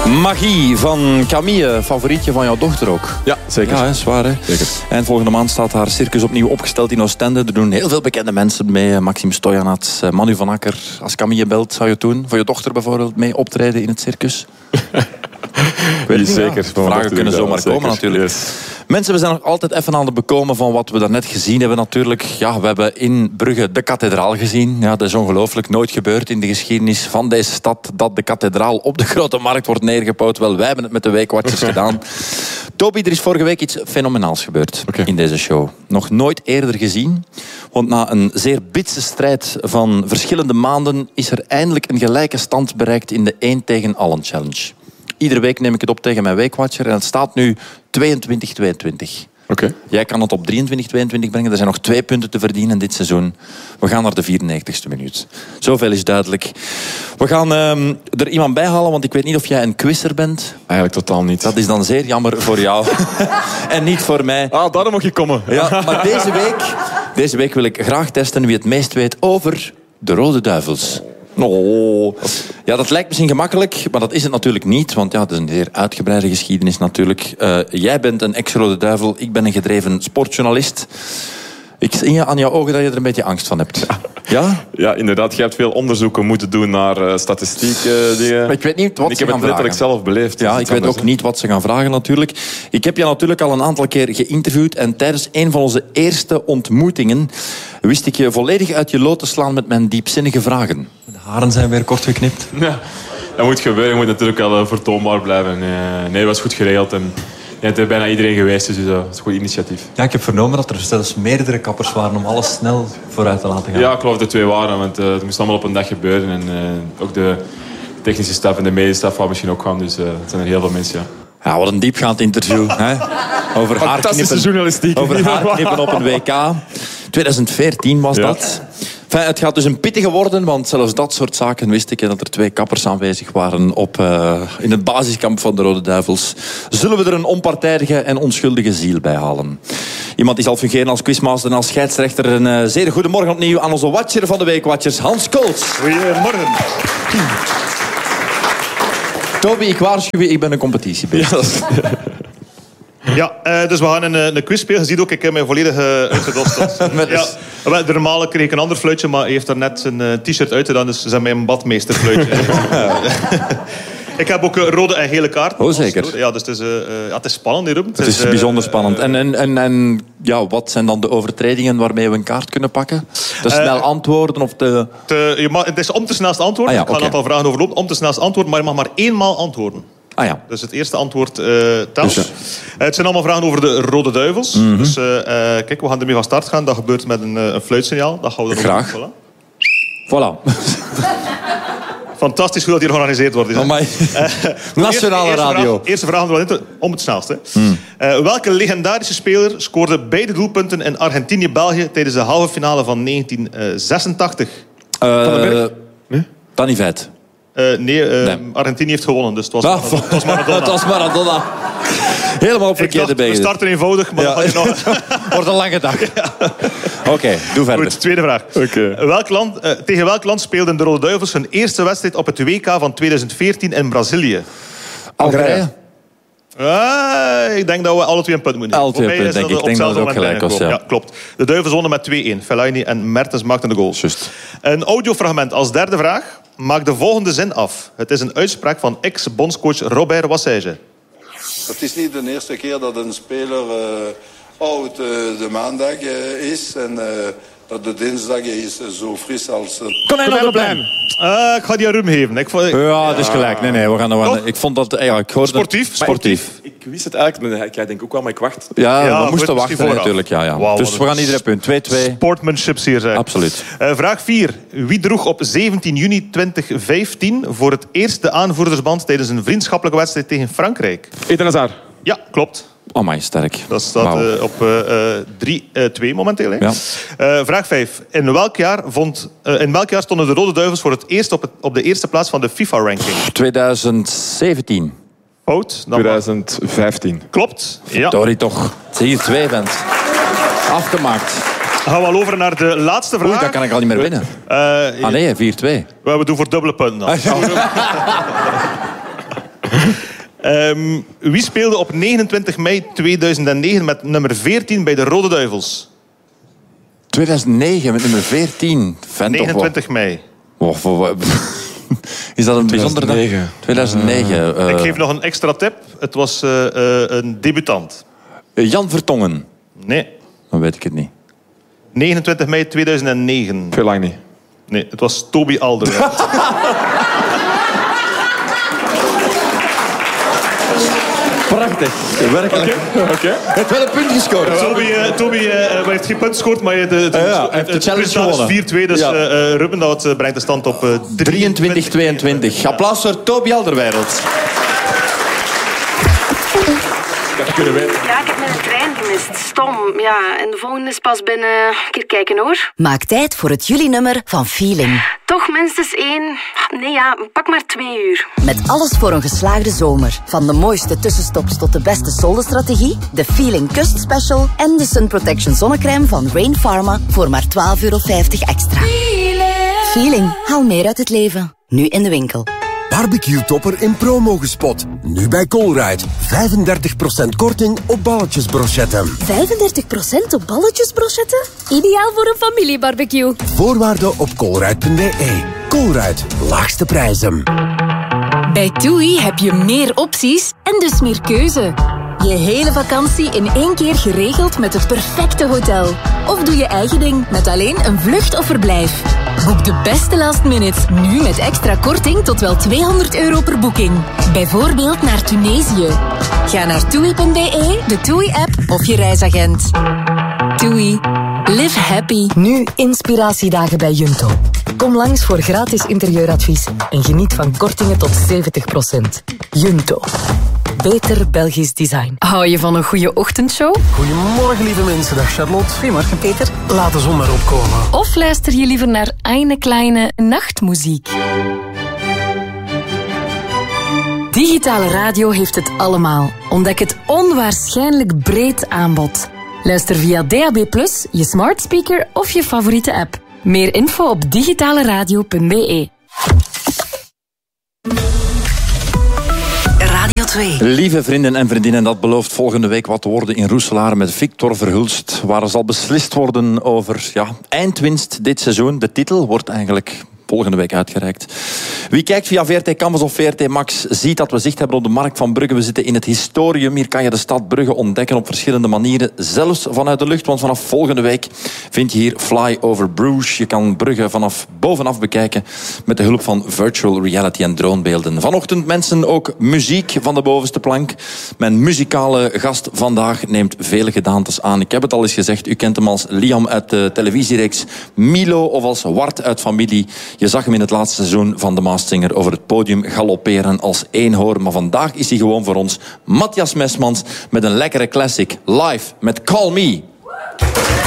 Magie van Camille, favorietje van jouw dochter ook. Ja, zeker. Ja, is waar, hè? Zeker. En volgende maand staat haar circus opnieuw opgesteld in Oostende. Er doen heel veel bekende mensen mee. Maxime Stojanats, Manu van Akker. Als Camille belt, zou je het doen? Voor je dochter bijvoorbeeld mee optreden in het circus? Zeker. Ja. Vragen kunnen zomaar komen natuurlijk. Yes. Mensen, we zijn nog altijd even aan het bekomen van wat we daarnet gezien hebben natuurlijk. Ja, we hebben in Brugge de kathedraal gezien. Ja, dat is ongelooflijk. Nooit gebeurd in de geschiedenis van deze stad dat de kathedraal op de Grote Markt wordt neergebouwd. Wel, wij hebben het met de Weekwatchers gedaan. Toby, er is vorige week iets fenomenaals gebeurd in deze show. Nog nooit eerder gezien. Want na een zeer bitse strijd van verschillende maanden is er eindelijk een gelijke stand bereikt in de 1 tegen allen challenge. Iedere week neem ik het op tegen mijn Weekwatcher en het staat nu 22-22. Okay. Jij kan het op 23-22 brengen. Er zijn nog 2 punten te verdienen dit seizoen. We gaan naar de 94ste minuut. Zoveel is duidelijk. We gaan er iemand bij halen, want ik weet niet of jij een quizzer bent. Eigenlijk totaal niet. Dat is dan zeer jammer voor jou. En niet voor mij. Ah, daarom mag je komen. Ja, maar deze week wil ik graag testen wie het meest weet over de Rode Duivels. Oh. Ja, dat lijkt misschien gemakkelijk, maar dat is het natuurlijk niet. Want ja, het is een zeer uitgebreide geschiedenis natuurlijk. Jij bent een ex-Rode Duivel, ik ben een gedreven sportjournalist. Ik zie aan jouw ogen dat je er een beetje angst van hebt. Ja? Ja, inderdaad. Je hebt veel onderzoeken moeten doen naar statistiek dingen. Maar ik weet niet wat ik ze heb gaan het letterlijk vragen. zelf beleefd. Ja, ik weet ook niet wat ze gaan vragen natuurlijk. Ik heb je natuurlijk al een aantal keer geïnterviewd en tijdens een van onze eerste ontmoetingen wist ik je volledig uit je lood te slaan met mijn diepzinnige vragen. De haren zijn weer kort geknipt. Ja, dat moet gebeuren. Je moet natuurlijk wel vertoonbaar blijven. Nee, dat was goed geregeld. En het is bijna iedereen geweest, dus dat is een goed initiatief. Ja, ik heb vernomen dat er zelfs meerdere kappers waren om alles snel vooruit te laten gaan. Ja, ik geloof dat er 2 waren, want het moest allemaal op een dag gebeuren. En ook de technische staf en de medische staf waren misschien ook gaan, dus het zijn er heel veel mensen, ja. Ja, wat een diepgaand interview. Hè? Over fantastische journalistiek. Over haarknippen op een WK. 2014 was dat. Enfin, het gaat dus een pittige worden, want zelfs dat soort zaken wist ik dat er 2 kappers aanwezig waren in het basiskamp van de Rode Duivels. Zullen we er een onpartijdige en onschuldige ziel bij halen? Iemand die zal fungeren als quizmaster en als scheidsrechter. Een zeer goede morgen opnieuw aan onze watcher van de Weekwatchers, Hans Koolts. Goedemorgen. Toby, ik waarschuw je, ik ben een competitie bezig. Ja, dus we gaan een quiz spelen. Je ziet ook, ik heb mij volledig uitgedost. Ja, normaal kreeg ik een ander fluitje, maar hij heeft daar net zijn t-shirt uitgedaan, dus ze zijn mij een badmeesterfluitje. Ik heb ook rode en gele kaarten. Oh, zeker. Ja, dus het is spannend hier. Het is bijzonder spannend. En wat zijn dan de overtredingen waarmee we een kaart kunnen pakken? Te snel antwoorden of het is om te snelst antwoorden. Ah, ja, ik ga een aantal vragen overlopen. Om te snelst antwoorden, maar je mag maar 1 maal antwoorden. Ah ja. Dus het eerste antwoord telt. Dus, het zijn allemaal vragen over de Rode Duivels. Mm-hmm. Dus kijk, we gaan ermee van start gaan. Dat gebeurt met een fluitsignaal. Dat gaan we dan graag. Ook, voilà. Fantastisch hoe dat hier georganiseerd wordt. Nationale radio. Eerste vraag om het snelst. Welke legendarische speler scoorde beide doelpunten in Argentinië-België tijdens de halve finale van 1986? Van den Berg? Nee? Danny Veit. Nee. Argentinië heeft gewonnen, dus het was Maradona. Het was Maradona. Helemaal op verkeerde benen. We starten eenvoudig, maar dan ga je nog... Wordt een lange dag. Ja. Oké, doe verder. Goed, tweede vraag. Tegen welk land speelden de Rode Duivels hun eerste wedstrijd op het WK van 2014 in Brazilië? Algerije. Ik denk dat we alle 2 een punt moeten nemen. Alle 2 punten, denk ik. Ik denk dat het ook gelijk was. Ja, klopt. De Duivels wonnen met 2-1. Fellaini en Mertens maakten de goals. Just. Een audiofragment als derde vraag. Maak de volgende zin af. Het is een uitspraak van ex-bondscoach Robert Wassage. Het is niet de eerste keer dat een speler oud de maandag is en dat de dinsdag is zo fris als... Konijn op de plein. Ik ga die aan Rum geven. Ja, dat is gelijk. Nee, we gaan nog. Ik vond dat... Ja, ik hoorde Sportief. Ik wist het eigenlijk, jij denk ook wel, maar ik wacht. Ja, we moesten wachten natuurlijk. Ja. Wow, dus we gaan iedere punt. 2-2. Sportmanship hier, zeg. Absoluut. Vraag 4. Wie droeg op 17 juni 2015 voor het eerst de aanvoerdersband tijdens een vriendschappelijke wedstrijd tegen Frankrijk? Eden Hazard. Ja, klopt. Amai, sterk. Dat staat op 3-2 momenteel. Hè? Ja. Vraag 5. In welk jaar stonden de Rode Duivels voor het eerst op de eerste plaats van de FIFA-ranking? 2017. Fout. 2015. Klopt. Ja. Sorry toch. Dat je hier 2 bent. Afgemaakt. Gaan we al over naar de laatste vraag. Oei, dat kan ik al niet meer winnen. Nee, 4-2. We doen voor dubbele punten dan. Wie speelde op 29 mei 2009 met nummer 14 bij de Rode Duivels? 2009 met nummer 14. 29 mei. Is dat een bijzondere dag? 2009. Ik geef nog een extra tip. Het was een debutant. Jan Vertongen. Nee. Dan weet ik het niet. 29 mei 2009. Veel lang niet. Nee, het was Toby Alderweireld. Prachtig. Werkelijk. Oké. Het wel een punt gescoord. Toby heeft geen punt gescoord, maar het challenge is 4-2. Dus Ruben, dat brengt de stand op 23-22. Applaus voor Toby Alderweireld. Ja, ik heb mijn trein gemist. Stom. Ja, en de volgende is pas binnen... Een keer kijken, hoor. Maak tijd voor het juli-nummer van Feeling. Toch minstens 1... Nee, ja, pak maar 2 uur. Met alles voor een geslaagde zomer. Van de mooiste tussenstops tot de beste soldenstrategie, de Feeling Kust Special en de Sun Protection zonnecrème van Rain Pharma voor maar €12,50 extra. Feeling. Haal meer uit het leven. Nu in de winkel. Barbecue-topper in promo gespot. Nu bij Colruyt. 35% korting op balletjesbrochetten. 35% op balletjesbrochetten? Ideaal voor een familiebarbecue. Voorwaarden op colruyt.be. Colruyt. Laagste prijzen. Bij TUI heb je meer opties en dus meer keuze. Je hele vakantie in 1 keer geregeld met het perfecte hotel. Of doe je eigen ding met alleen een vlucht of verblijf. Boek de beste last minutes nu met extra korting tot wel €200 per boeking. Bijvoorbeeld naar Tunesië. Ga naar TUI.be, de TUI-app of je reisagent. TUI. Live happy. Nu inspiratiedagen bij Junto. Kom langs voor gratis interieuradvies en geniet van kortingen tot 70%. Junto. Beter Belgisch design. Hou je van een goede ochtendshow? Goedemorgen, lieve mensen. Dag Charlotte. Goedemorgen, Peter. Laat de zon maar opkomen. Of luister je liever naar eine kleine nachtmuziek? Digitale radio heeft het allemaal. Ontdek het onwaarschijnlijk breed aanbod. Luister via DAB+, je smart speaker of je favoriete app. Meer info op digitaleradio.be. Radio 2. Lieve vrienden en vriendinnen, dat belooft volgende week wat te worden in Roeselare met Victor Verhulst, waar er zal beslist worden over eindwinst dit seizoen. De titel wordt eigenlijk volgende week uitgereikt. Wie kijkt via VRT Canvas of VRT Max ziet dat we zicht hebben op de markt van Brugge. We zitten in het historium. Hier kan je de stad Brugge ontdekken op verschillende manieren. Zelfs vanuit de lucht, want vanaf volgende week vind je hier Fly Over Bruges. Je kan Brugge vanaf bovenaf bekijken met de hulp van virtual reality en dronebeelden. Vanochtend mensen ook muziek van de bovenste plank. Mijn muzikale gast vandaag neemt vele gedaantes aan. Ik heb het al eens gezegd, u kent hem als Liam uit de televisiereeks Milo of als Wart uit Familie. Je zag hem in het laatste seizoen van The Masked Singer over het podium galopperen als eenhoorn. Maar vandaag is hij gewoon voor ons Matthias Mesmans met een lekkere classic live met Call Me.